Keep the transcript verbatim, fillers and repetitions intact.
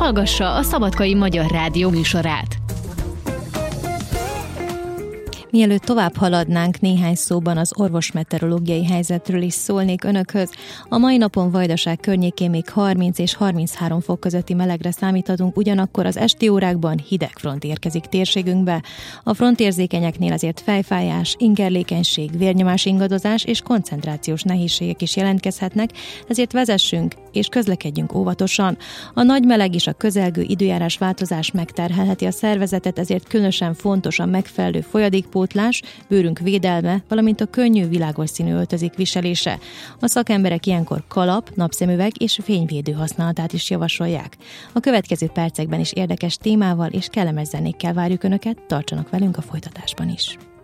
hallgassa a Szabadkai Magyar Rádió műsorát. Mielőtt tovább haladnánk, néhány szóban az orvosmeteorológiai helyzetről is szólnék önökhöz. A mai napon Vajdaság környékén még harminc és harminchárom fok közötti melegre számíthatunk, ugyanakkor az esti órákban hideg front érkezik térségünkbe. A frontérzékenyeknél azért fejfájás, ingerlékenység, vérnyomás ingadozás és koncentrációs nehézségek is jelentkezhetnek, ezért vezessünk és közlekedjünk óvatosan. A nagy meleg és a közelgő időjárás változás megterhelheti a szervezetet, ezért különösen fontos a megfelelő folyadékpótlás, bőrünk védelme, valamint a könnyű, világos színű öltözik viselése. A szakemberek ilyenkor kalap, napszemüveg és fényvédő használatát is javasolják. A következő percekben is érdekes témával és kellemes zenékkel várjuk Önöket, tartsanak velünk a folytatásban is.